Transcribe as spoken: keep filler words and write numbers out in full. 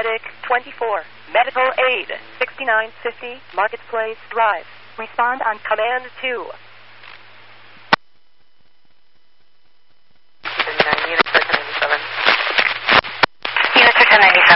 Medic twenty-four. Medical aid sixty-nine fifty Marketplace Drive. Respond on command two. Units are ten ninety-seven.